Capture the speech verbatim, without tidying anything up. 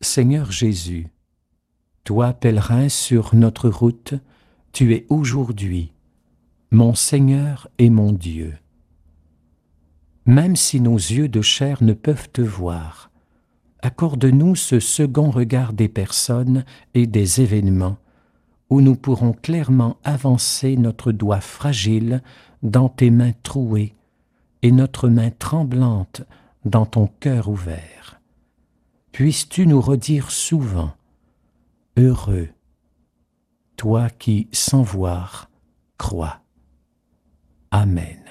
Seigneur Jésus, toi pèlerin sur notre route, tu es aujourd'hui mon Seigneur et mon Dieu. Même si nos yeux de chair ne peuvent te voir, accorde-nous ce second regard des personnes et des événements où nous pourrons clairement avancer notre doigt fragile dans tes mains trouées et notre main tremblante dans ton cœur ouvert. Puisses-tu nous redire souvent, heureux, toi qui, sans voir, crois. Amen.